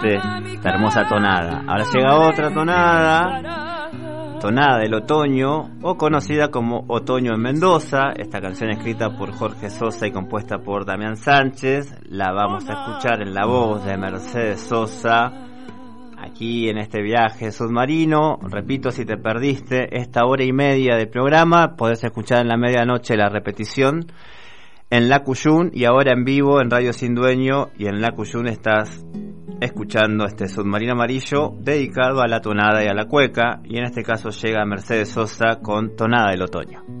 esta hermosa tonada. Ahora llega otra tonada, tonada del otoño, o conocida como Otoño en Mendoza. Esta canción escrita por Jorge Sosa y compuesta por Damián Sánchez. La vamos a escuchar en la voz de Mercedes Sosa, aquí en este viaje submarino. Repito, si te perdiste esta hora y media de programa, podés escuchar en la medianoche la repetición en La Cuyún, y ahora en vivo en Radio Sin Dueño, y en La Cuyún estás escuchando este submarino amarillo dedicado a la tonada y a la cueca, y en este caso llega Mercedes Sosa con Tonada del Otoño.